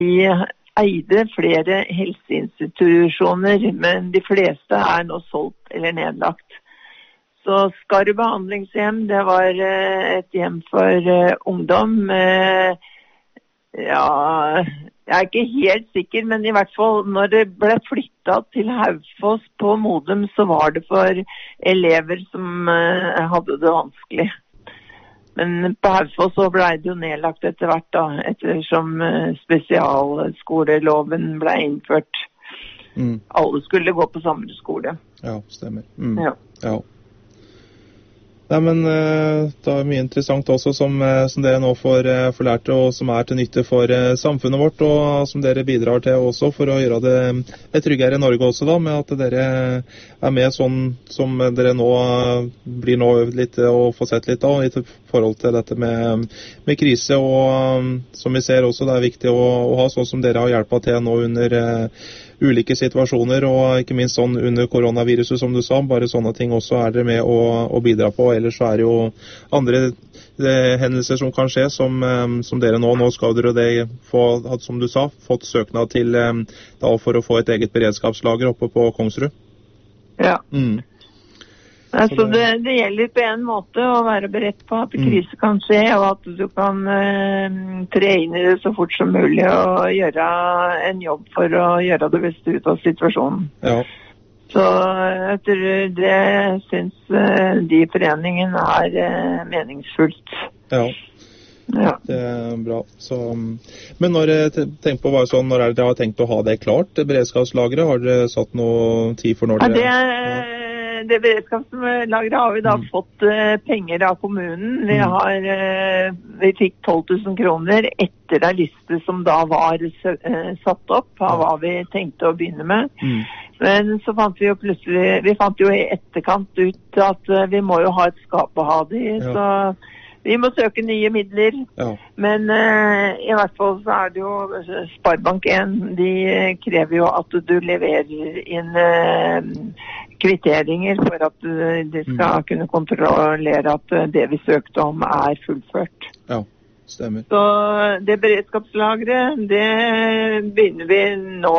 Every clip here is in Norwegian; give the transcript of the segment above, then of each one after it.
eide flere helseinstitusjoner, men de fleste nå solgt eller nedlagt. Så Skarv behandlingshjem, det var et hjem for ungdom. Jeg ikke helt sikker, men i hvert fall når det ble flyttet til Haufoss på Modum, så var det for elever som hadde det vanskelig. Men på Haufoss så ble det jo nedlagt etter hvert da, ettersom spesialskoleloven ble innført. Alle skulle gå på samme skole. Ja, stemmer. Ja. Nei, men det mye interessant også som dere nå får lært, og som til nytte for samfunnet vårt, og som dere bidrar til også for å gjøre det tryggere i Norge også da, med at dere med sånn som dere nå blir nå øvd litt og får sett litt da, i forhold til dette med krise, og som vi ser også, det viktig å ha sånn som dere har hjulpet til nå under ulike situasjoner, og ikke minst sånn under koronaviruset, som du sa, bare sånne ting også dere med å bidra på. Ellers så det jo andre hendelser som kan skje, som dere nå skal dere få, som du sa, fått søknad til da for å få et eget beredskapslager oppe på Kongsrud. Ja. Altså det gjelder på en måte å være beredt på at krise kan skje, og at du kan tre inn i det så fort som mulig og gjøre en jobb for å gjøre det beste ut av situasjonen. Ja. Så etter det synes de foreningen meningsfullt. Ja. Det bra. Så, men tenk på når dere har tenkt å ha det klart, beredskapslageret? Har dere satt noe tid for når dere... Det beredskapslageret har vi da fått penger av kommunen. Vi fikk 12 000 kroner etter en liste som da var satt opp av hva vi tenkte å begynne med. Men så fant vi jo i etterkant ut at vi må jo ha et skap å ha det i, så vi må søke nye midler. Men i hvert fall så det jo Sparebank 1, de krever jo at du leverer inn kvitteringer for at de skal kunne kontrollere at det vi søkte om fullført. Ja, stemmer. Så det beredskapslageret, det begynner vi nå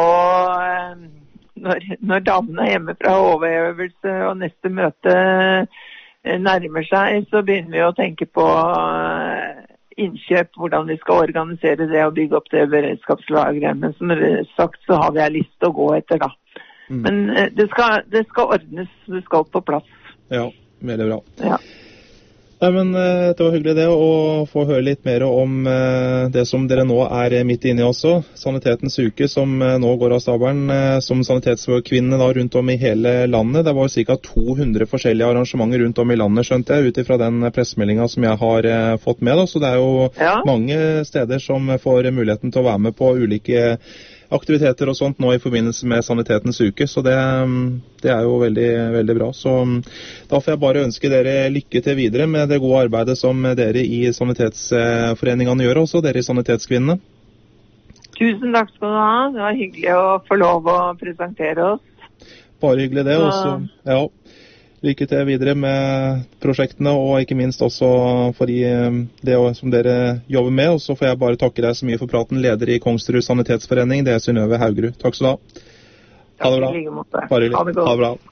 når damene hjemme fra overøvelse og neste møte nærmer seg, så begynner vi å tenke på innkjøp, hvordan vi skal organisere det og bygge opp det beredskapslageret. Men som sagt så har vi en liste å gå etter da. Men det skal ordnes, det skal på plass. Ja, veldig bra. Ja. Nei, men det var hyggelig det å få høre litt mer om det som dere nå midt inne i også. Sanitetens uke som nå går av stabelen som sanitetskvinne da rundt om i hele landet. Det var jo ca. 200 forskjellige arrangementer rundt om i landet, skjønte jeg, ut ifra den pressemeldingen som jeg har fått med. Da. Så det jo mange steder som får muligheten til å være med på ulike aktiviteter og sånt nå i forbindelse med Sanitetens uke, så det jo veldig, veldig bra. Så da får jeg bare ønske dere lykke til videre med det gode arbeidet som dere i sanitetsforeningene gjør også, dere i Sanitetskvinnene. Tusen takk skal du ha, det var hyggelig å få lov å presentere oss. Bare hyggelig det, også. Lykke til videre med prosjektene, og ikke minst også for det som dere jobber med. Og så får jeg bare takke deg så mye for praten, leder i Kongsrud Sanitetsforening, det Synnøve Haugerud. Takk skal du ha. Ha det bra. Ha det godt. Ha det bra.